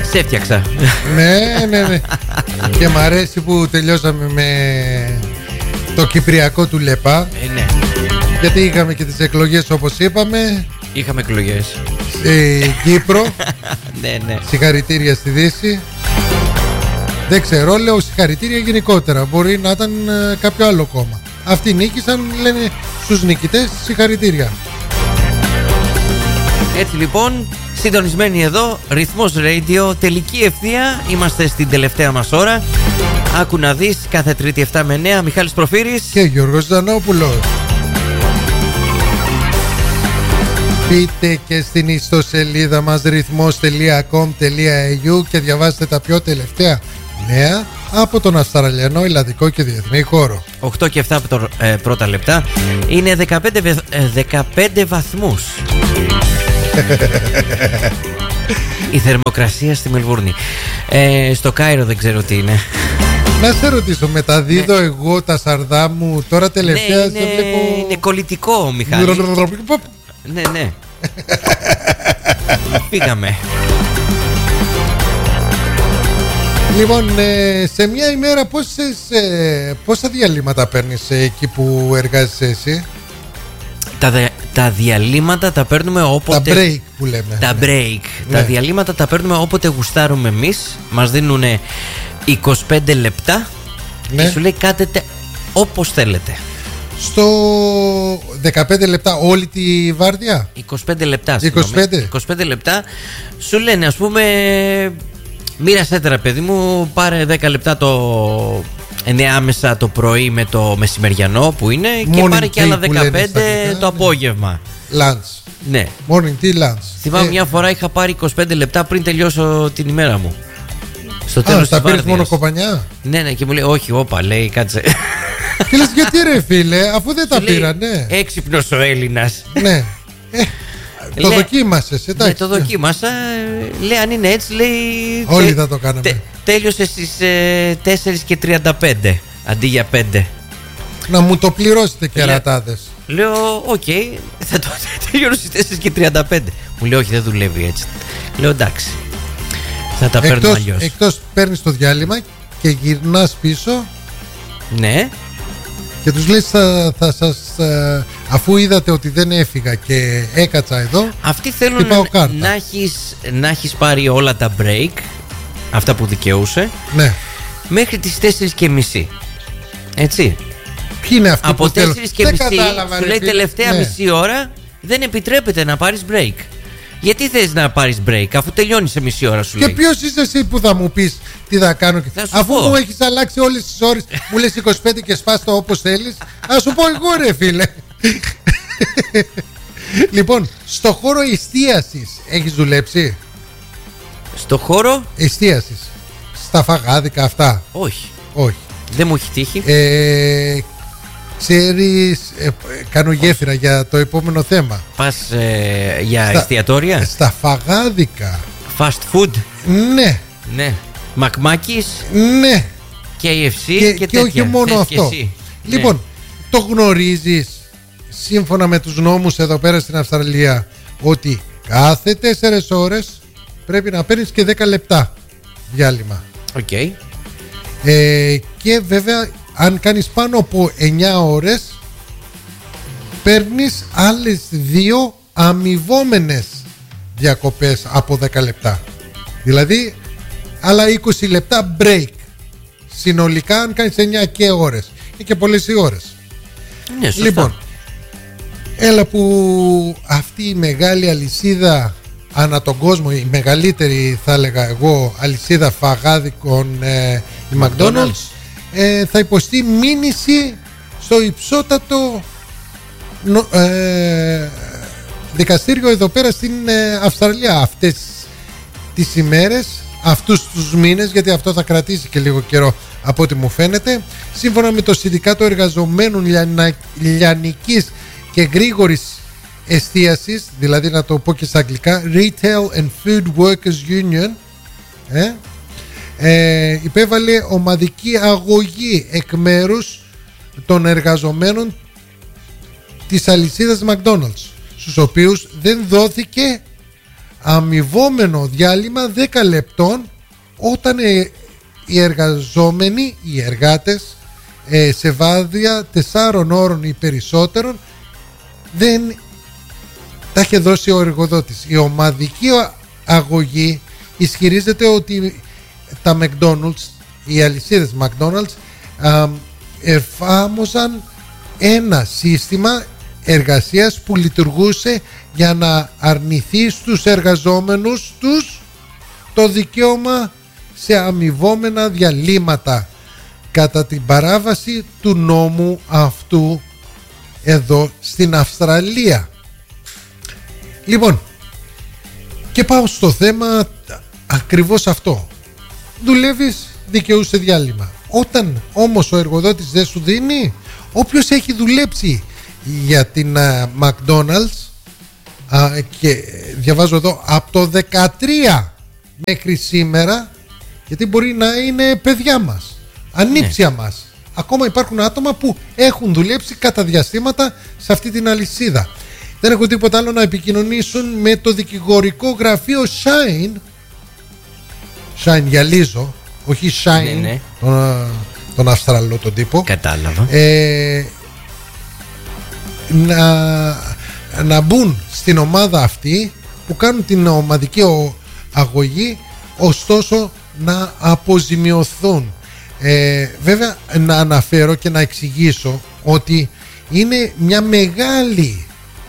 Σε έφτιαξα. Ναι. Και μ' αρέσει που τελειώσαμε με το κυπριακό του ΛΕΠΑ. Ναι. Γιατί είχαμε και τις εκλογές όπως είπαμε. Είχαμε εκλογές στην Κύπρο. Ναι. Συγχαρητήρια στη Δύση. Δεν ξέρω, λέω συγχαρητήρια γενικότερα. Μπορεί να ήταν κάποιο άλλο κόμμα. Αυτοί νίκησαν, λένε στους νικητές συγχαρητήρια. Έτσι λοιπόν, συντονισμένοι εδώ, Ρυθμός Radio, τελική ευθεία. Είμαστε στην τελευταία μας ώρα. Άκου να δεις, κάθε Τρίτη 7 με 9. Μιχάλης Προφύρης και Γιώργος Ζανόπουλος. Μπείτε και στην ιστοσελίδα μας ρυθμός.com.au και διαβάστε τα πιο τελευταία νέα από τον Αυστραλιανό, Ελλαδικό και Διεθνή χώρο. 8 και 7 πρώτα λεπτά. Είναι 15 βαθμούς η θερμοκρασία στη Μελβούρνη. Στο Κάιρο δεν ξέρω τι είναι. Να σε ρωτήσω, μεταδίδω εγώ τα σαρδά μου τώρα τελευταία? Ναι, είναι κολλητικό, Μιχάλη. Ναι. Πήγαμε. Λοιπόν, σε μια ημέρα πόσα διαλύματα παίρνεις εκεί που εργάζεσαι εσύ? Τα διαλύματα τα παίρνουμε όποτε. Τα break που λέμε. Τα break. Ναι. Τα διαλύματα τα παίρνουμε όποτε γουστάρουμε εμείς. Μας δίνουν 25 λεπτά. Ναι. Και σου λέει κάτετε όπως θέλετε. Στο 15 λεπτά όλη τη βάρδια? 25 λεπτά. 25 λεπτά. Σου λένε, ας πούμε, μοίρασέ τέρα παιδί μου, πάρε 10 λεπτά το ενδιάμεσα το πρωί με το μεσημεριανό που είναι και πάρε και άλλα 15 το απόγευμα. Lunch. Ναι. Morning tea lunch. Θυμάμαι μια φορά είχα πάρει 25 λεπτά πριν τελειώσω την ημέρα μου. Στο τέλος τα πήρες μόνο κοπανιά? Ναι, και μου λέει όχι, όπα, λέει, κάτσε. Και λες γιατί ρε φίλε, αφού δεν τα πήρα, ναι. Έξυπνος ο Έλληνας. Ναι. Το δοκίμασες, εντάξει. Ναι, το δοκίμασα. Λέει αν είναι έτσι, λέει. Όλοι θα το κάναμε. Τέλειωσε στις 4:35 αντί για 5. Να μου το πληρώσετε κερατάδες. Λέω, οκ, θα το τελειώσω στις 4:35. Μου λέει, όχι, δεν δουλεύει έτσι. Λέω, εντάξει, θα τα παίρνω αλλιώς. Εκτός παίρνεις το διάλειμμα και γυρνάς πίσω. Ναι. Και τους λες θα σας, αφού είδατε ότι δεν έφυγα και έκατσα εδώ, αυτοί θέλουν να έχεις πάρει όλα τα break, αυτά που δικαιούσε, ναι, μέχρι τις 4:30. Έτσι. Ποιοι είναι αυτοί από που 4:30 σου λέει τελευταία μισή ώρα δεν επιτρέπεται να πάρεις break. Γιατί θες να πάρεις break αφού τελειώνει σε μισή ώρα, σου λέει. Και ποιος είσαι εσύ που θα μου πεις τι θα κάνω? Αφού μου έχεις αλλάξει όλες τις ώρες, μου λες 25 και σπάς το όπως θέλεις. Ας σου πω εγώ ρε φίλε. Λοιπόν, στο χώρο εστίασης έχεις δουλέψει? Στο χώρο εστίασης, στα φαγάδικα αυτά? Όχι. Όχι. Δεν μου έχει τύχει. Ξέρεις, κάνω γέφυρα για το επόμενο θέμα. Πας για εστιατόρια? Στα φαγάδικα. Fast food? Ναι. Μακμάκης? Ναι. KFC και τέτοια. όχι μόνο αυτό. Λοιπόν, το γνωρίζεις σύμφωνα με τους νόμους εδώ πέρα στην Αυστραλία ότι κάθε 4 ώρες πρέπει να παίρνεις και 10 λεπτά διάλειμμα. Οκ. Και βέβαια αν κάνεις πάνω από 9 ώρες παίρνεις άλλες 2 αμοιβόμενες διακοπές από 10 λεπτά. Δηλαδή άλλα 20 λεπτά break. Συνολικά αν κάνεις 9 και ώρες. Είναι και πολλές οι ώρες. Ναι, σωστά. Λοιπόν, έλα που αυτή η μεγάλη αλυσίδα ανά τον κόσμο, η μεγαλύτερη θα έλεγα εγώ αλυσίδα φαγάδικων, η McDonald's, θα υποστεί μήνυση στο υψότατο δικαστήριο εδώ πέρα στην Αυστραλία αυτές τις ημέρες, αυτούς τους μήνες, γιατί αυτό θα κρατήσει και λίγο καιρό από ό,τι μου φαίνεται. Σύμφωνα με το Συνδικάτο Εργαζομένων Λιανικής και Γρήγορης Εστίασης, δηλαδή να το πω και στα αγγλικά, Retail and Food Workers Union, υπέβαλε ομαδική αγωγή εκ μέρους των εργαζομένων της αλυσίδας McDonald's, στους οποίους δεν δόθηκε αμοιβόμενο διάλειμμα 10 λεπτών όταν οι εργαζόμενοι, οι εργάτες σε βάδια 4 ώρων ή περισσότερων δεν τα είχε δώσει ο εργοδότης. Η ομαδική αγωγή ισχυρίζεται ότι τα McDonald's, οι αλυσίδες McDonald's εφάμωσαν ένα σύστημα εργασίας που λειτουργούσε για να αρνηθεί στους εργαζόμενους τους το δικαίωμα σε αμοιβόμενα διαλύματα κατά την παράβαση του νόμου αυτού εδώ στην Αυστραλία. Λοιπόν, και πάω στο θέμα ακριβώς αυτό. Δουλεύεις, δικαιούσε διάλειμμα. Όταν όμως ο εργοδότης δεν σου δίνει, όποιος έχει δουλέψει για την McDonald's και διαβάζω εδώ από το 13 μέχρι σήμερα, γιατί μπορεί να είναι παιδιά μας, ανήψια μας, ακόμα υπάρχουν άτομα που έχουν δουλέψει κατά διαστήματα σε αυτή την αλυσίδα. Δεν έχουν τίποτα άλλο να επικοινωνήσουν με το δικηγορικό γραφείο Shine γυαλίζω, όχι Shine, τον Αυστραλό τον τύπο. Κατάλαβα. Να μπουν στην ομάδα αυτή που κάνουν την ομαδική αγωγή, ωστόσο να αποζημιωθούν. Βέβαια να αναφέρω και να εξηγήσω ότι είναι μια μεγάλη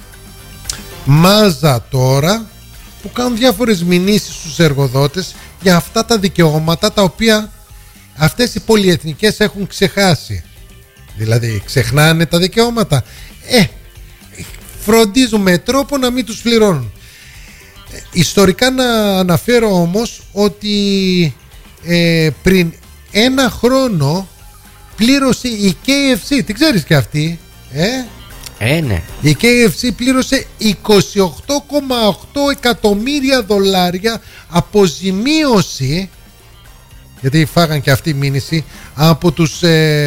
μάζα τώρα που κάνουν διάφορες μηνύσεις στους εργοδότες για αυτά τα δικαιώματα τα οποία αυτές οι πολυεθνικές έχουν ξεχάσει. Δηλαδή ξεχνάνε τα δικαιώματα, φροντίζουν με τρόπο να μην τους πληρώνουν. Ιστορικά να αναφέρω όμως ότι πριν 1 χρόνο πλήρωσε η KFC, την ξέρεις και αυτή, ναι. Η KFC πλήρωσε 28,8 εκατομμύρια δολάρια αποζημίωση, γιατί φάγαν και αυτή μήνυση από τους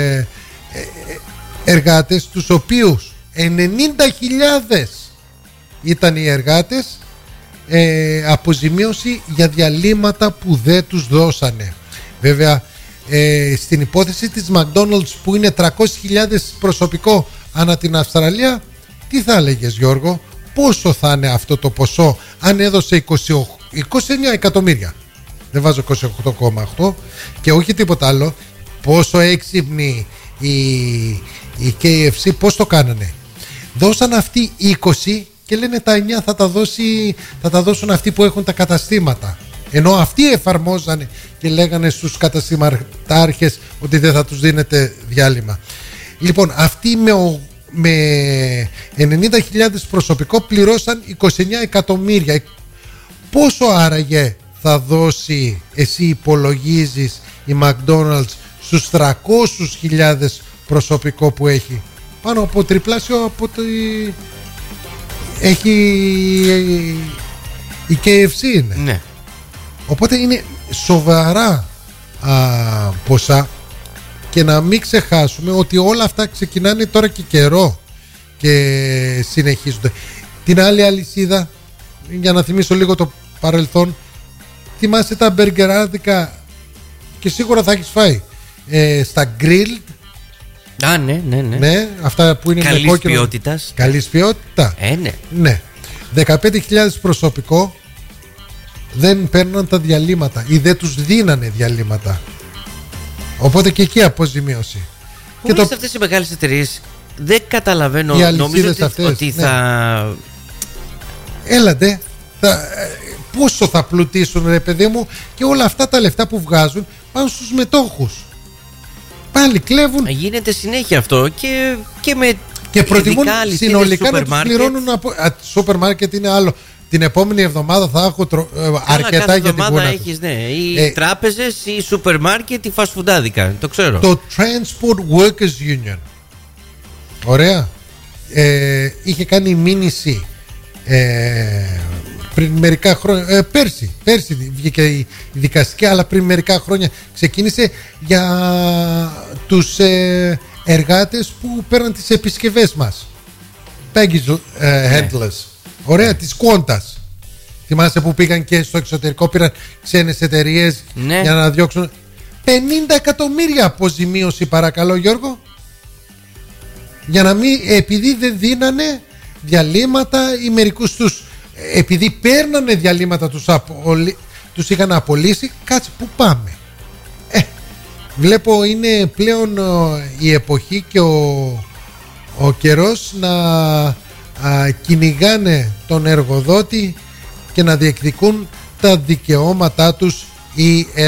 εργάτες, τους οποίους 90.000 ήταν οι εργάτες, αποζημίωση για διαλύματα που δεν τους δώσανε. Βέβαια στην υπόθεση της McDonald's που είναι 300.000 προσωπικό ανά την Αυστραλία, τι θα έλεγες Γιώργο, πόσο θα είναι αυτό το ποσό αν έδωσε 29 εκατομμύρια, δεν βάζω 28,8 και όχι τίποτα άλλο, πόσο έξυπνη η KFC, πώς το κάνανε, δώσαν αυτοί 20 και λένε τα 9 θα τα δώσουν αυτοί που έχουν τα καταστήματα, ενώ αυτοί εφαρμόζανε και λέγανε στους καταστηματάρχες ότι δεν θα τους δίνετε διάλειμμα. Λοιπόν, αυτοί με 90.000 προσωπικό πληρώσαν 29 εκατομμύρια. Πόσο άραγε θα δώσει, εσύ υπολογίζεις, η McDonald's στους 300.000 προσωπικό που έχει? Πάνω από τριπλάσιο από το έχει η KFC είναι. Ναι. Οπότε είναι σοβαρά ποσά. Και να μην ξεχάσουμε ότι όλα αυτά ξεκινάνε τώρα και καιρό και συνεχίζονται. Την άλλη αλυσίδα, για να θυμίσω λίγο το παρελθόν, θυμάσαι τα μπεργκεράδικα και σίγουρα θα έχεις φάει στα grilled. Ναι, αυτά που είναι καλής με κόκκινο. ποιότητας. Καλής ποιότητα. Ναι. 15.000 προσωπικό δεν παίρναν τα διαλύματα ή δεν τους δίνανε διαλύματα. Οπότε και εκεί αποζημίωση. Και αυτές οι μεγάλες εταιρείες δεν καταλαβαίνω. Νομίζω ότι θα... Έλατε, πόσο θα πλουτίσουν ρε παιδί μου, και όλα αυτά τα λεφτά που βγάζουν πάνε στους μετόχους. Πάλι κλέβουν. Γίνεται συνέχεια αυτό και με... Και προτιμούν συνολικά να τους πληρώνουν από... Σούπερ μάρκετ είναι άλλο. Την επόμενη εβδομάδα θα έχω αρκετά για την κούνα. Έχεις, ναι, οι τράπεζες, οι σούπερ μάρκετ, οι φασφουντάδικα. Το ξέρω. Το Transport Workers Union, ωραία, είχε κάνει μήνυση πριν μερικά χρόνια, πέρσι βγήκε η δικαστική, αλλά πριν μερικά χρόνια ξεκίνησε για τους εργάτες που παίρναν τις επισκευές μας, baggage handlers. Ωραία, της Qantas. Θυμάσαι που πήγαν και στο εξωτερικό, πήραν ξένες εταιρείες για να διώξουν 50 εκατομμύρια αποζημίωση, παρακαλώ Γιώργο. Για να μην, επειδή δεν δίνανε διαλύματα ή μερικούς τους, επειδή παίρνανε διαλύματα τους είχαν απολύσει. Κάτσε, που πάμε. Βλέπω είναι πλέον η εποχή και ο καιρός να κυνηγάνε τον εργοδότη και να διεκδικούν τα δικαιώματά τους οι